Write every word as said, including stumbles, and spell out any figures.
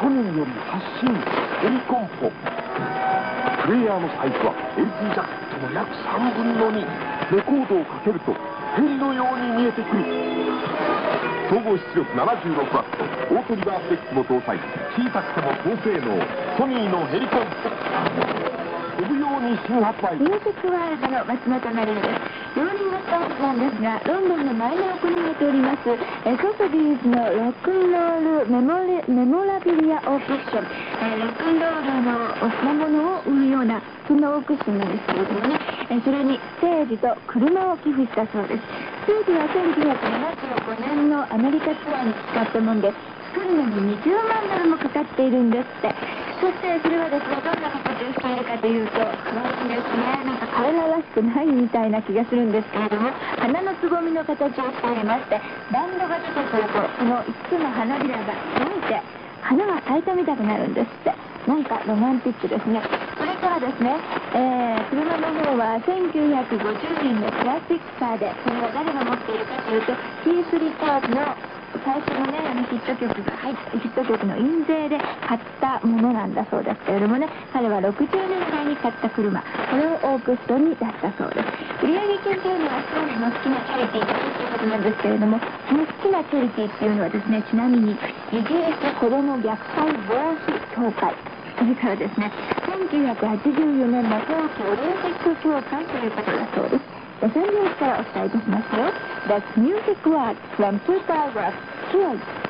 ソニーより発信ヘリコンポ。プレイヤーのサイズは エルティー ジャケットの約さんぶんのに。レコードをかけるとヘリのように見えてくる。総合出力 ななじゅうろくワット、オートリバース X も搭載。小さくても高性能ソニーのヘリコンポ。飛ぶように新発売。 ミュージックワールドの松本まりです。ローリングストーンズなんですが、ロンドンのマイナーを行っておりますえソソディーズのロックンロールメモレメモラビリアオークッション、えロックンロールの品物を売るようなそんなオークッションなんですけれどもね、えそれにステージと車を寄付したそうです。ステージはせんきゅうひゃくななじゅうごねんのアメリカツアーに使ったもんで、作るのににじゅうまんドルもかかっているんですって。そしてそれはですね、どんな形をしているかというと、可愛いんですね。なんか彼ららしくないみたいな気がするんですけれども、花のつぼみの形をしていまして、バンドが出てくるとそのいつつの花びらが開いて花が咲いたみたくなるんですって。なんかロマンティックですね。それからですね、えー、車の方はせんきゅうひゃくごじゅうねんのクラシックカーで、それは誰が持っているかというと、キース・リカーズの最初のね、あのヒット曲が入ったヒット曲の印税で買ったものなんだそうですけれどもね、彼はろくじゅうねんだいに買った車、これをオークションに出したそうです。売上金というのは少年の好きなチャリティーということなんですけれども、その好きなチャリティーっていうのはですね、ちなみにイギリス子ども虐待防止協会、それからですね、せんきゅうひゃくはちじゅうよねんの冬季オリンピック協会ということだそうです。さんじゅうからお伝えいたしましたよ。That's Music World from two thousand two.